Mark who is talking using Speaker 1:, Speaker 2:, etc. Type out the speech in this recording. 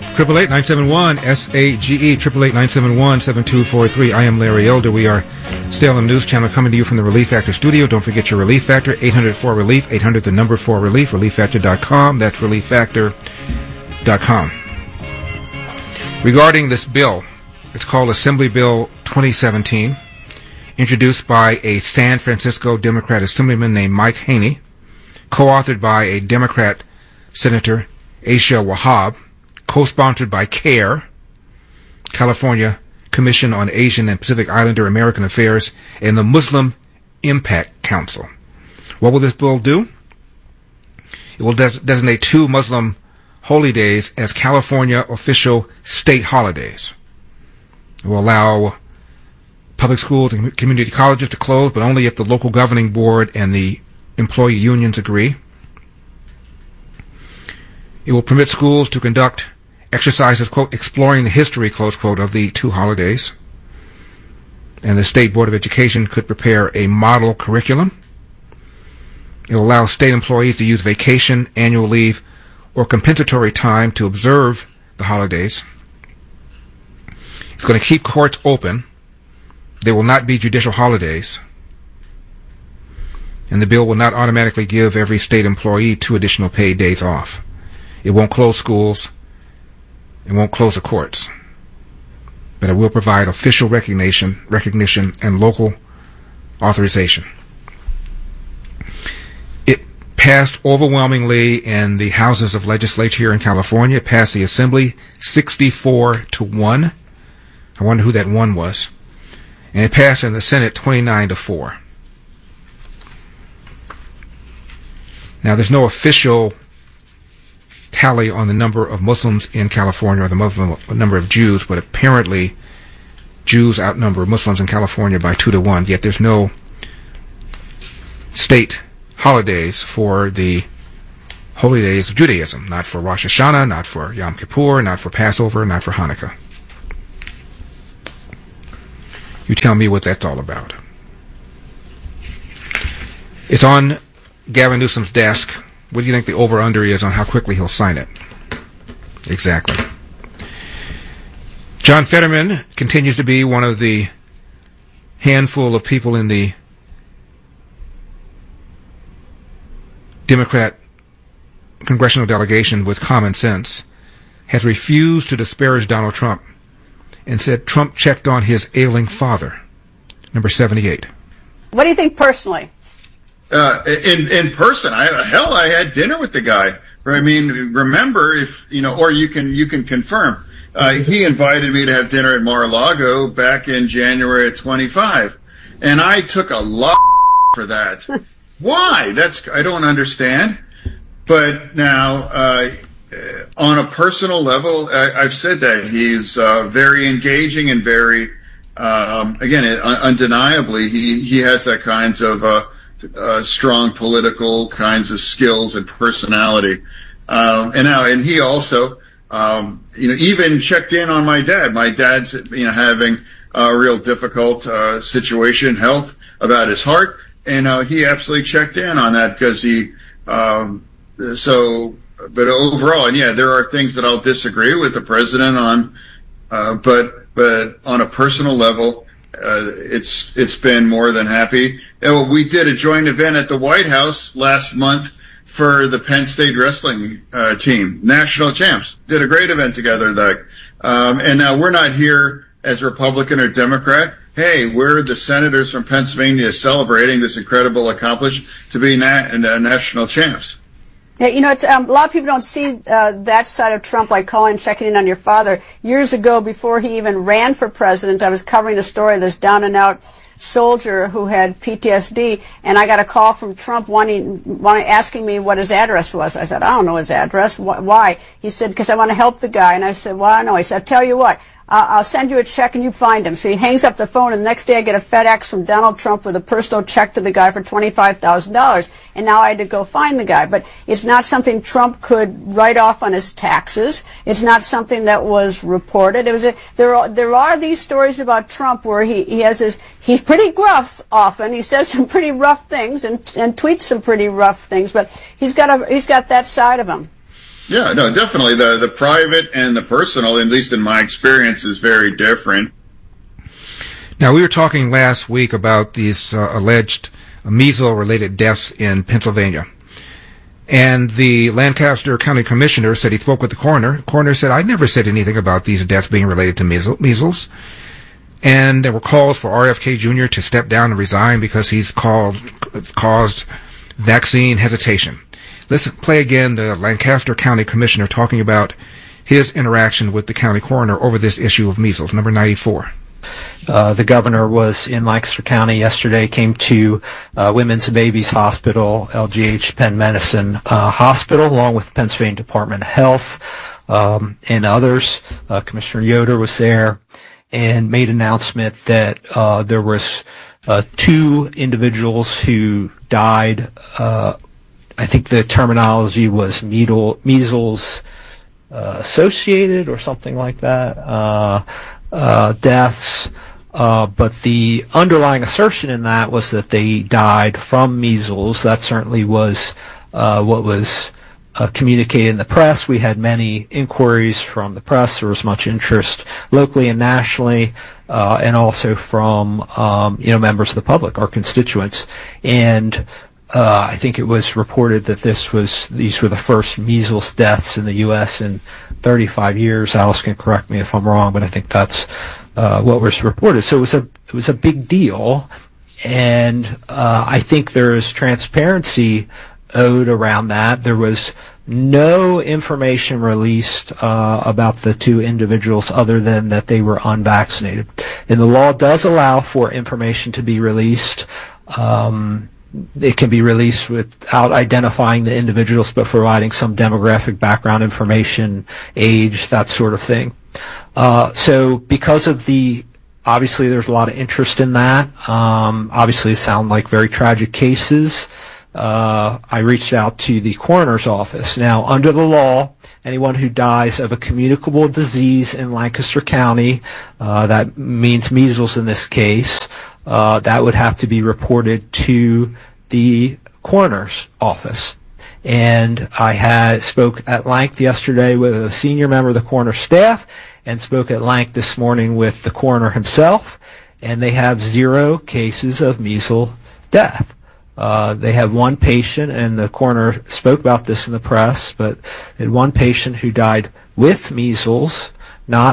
Speaker 1: 888-971-SAGE, 888-971-7243. I am Larry Elder. We are Salem News Channel coming to you from the Relief Factor studio. Don't forget your Relief Factor, 800-4RELIEF, 800 the number 4RELIEF, relieffactor.com. That's relieffactor.com. Regarding this bill, it's called Assembly Bill 2017, introduced by a San Francisco Democrat Assemblyman named Mike Haney, co-authored by a Democrat Senator, Aisha Wahab, co-sponsored by CARE, California Commission on Asian and Pacific Islander American Affairs, and the Muslim Impact Council. What will this bill do? It will designate 2 Muslim holy days as California official state holidays. It will allow public schools and community colleges to close, but only if the local governing board and the employee unions agree. It will permit schools to conduct exercises, quote, exploring the history, close quote, of the 2 holidays. And the State Board of Education could prepare a model curriculum. It will allow state employees to use vacation, annual leave, or compensatory time to observe the holidays. It's going to keep courts open. There will not be judicial holidays. And the bill will not automatically give every state employee 2 additional paid days off. It won't close schools. It won't close the courts. But it will provide official recognition, and local authorization. It passed overwhelmingly in the houses of legislature here in California. It passed the Assembly 64-1. I wonder who that one was. And it passed in the Senate 29-4. Now, there's no official tally on the number of Muslims in California or the number of Jews, but apparently Jews outnumber Muslims in California by 2-1, yet there's no state holidays for the holy days of Judaism, not for Rosh Hashanah, not for Yom Kippur, not for Passover, not for Hanukkah. You tell me what that's all about. It's on Gavin Newsom's desk. What do you think the over-under is on how quickly he'll sign it? Exactly. John Fetterman continues to be one of the handful of people in the Democrat congressional delegation with common sense, has refused to disparage Donald Trump and said Trump checked on his ailing father. Number 78.
Speaker 2: What do you think personally?
Speaker 3: In person, I had dinner with the guy. I mean, remember, if you know, or you can confirm. He invited me to have dinner at Mar-a-Lago back in January of 25, and I took a lot for that. Why? I don't understand. But now, on a personal level, I've said that he's very engaging and very, again, undeniably, he has that kinds of strong political kinds of skills and personality. And he also, even checked in on my dad. My dad's, having a real difficult situation, health, about his heart, and he absolutely checked in on that because but overall, and yeah, there are things that I'll disagree with the president on, but on a personal level, it's been more than happy. We did a joint event at the White House last month for the Penn State wrestling team, national champs. Did a great event together, and now we're not here as Republican or Democrat. Hey, we're the senators from Pennsylvania celebrating this incredible accomplishment to be national champs.
Speaker 2: Yeah, a lot of people don't see that side of Trump, like calling and checking in on your father. Years ago, before he even ran for president, I was covering a story of this down-and-out soldier who had PTSD, and I got a call from Trump asking me what his address was. I said, I don't know his address. Why? He said, because I want to help the guy. And I said, well, I know. He said, I'll tell you what. I'll send you a check and you find him. So he hangs up the phone, and the next day I get a FedEx from Donald Trump with a personal check to the guy for $25,000. And now I had to go find the guy. But it's not something Trump could write off on his taxes. It's not something that was reported. There are these stories about Trump where he's pretty gruff often. He says some pretty rough things and tweets some pretty rough things. But he's got that side of him.
Speaker 3: Yeah, no, definitely. The private and the personal, at least in my experience, is very different.
Speaker 1: Now, we were talking last week about these alleged measles-related deaths in Pennsylvania. And the Lancaster County Commissioner said he spoke with the coroner. The coroner said, I never said anything about these deaths being related to measles. And there were calls for RFK Jr. to step down and resign because he's caused vaccine hesitation. Let's play again the Lancaster County Commissioner talking about his interaction with the county coroner over this issue of measles, number 94.
Speaker 4: The governor was in Lancaster County yesterday, came to Women's and Babies Hospital, LGH Penn Medicine Hospital, along with the Pennsylvania Department of Health and others. Commissioner Yoder was there and made an announcement that there was 2 individuals who died. I think the terminology was measles associated or something like that. Deaths, but the underlying assertion in that was that they died from measles. That certainly was what was communicated in the press. We had many inquiries from the press. There was much interest locally and nationally, and also from members of the public, our constituents. And I think it was reported that these were the first measles deaths in the U.S. in 35 years. Alice can correct me if I'm wrong, but I think that's what was reported. So it was a big deal, and I think there is transparency owed around that. There was no information released about the 2 individuals other than that they were unvaccinated. And the law does allow for information to be released. It can be released without identifying the individuals, but providing some demographic background information, age, that sort of thing. So because of obviously there's a lot of interest in that. Obviously, it sound like very tragic cases. I reached out to the coroner's office. Now, under the law, anyone who dies of a communicable disease in Lancaster County, that means measles in this case, that would have to be reported to the coroner's office. And I spoke at length yesterday with a senior member of the coroner's staff and spoke at length this morning with the coroner himself, and they have 0 cases of measles death. They have 1 patient, and the coroner spoke about this in the press, but they had 1 patient who died with measles, not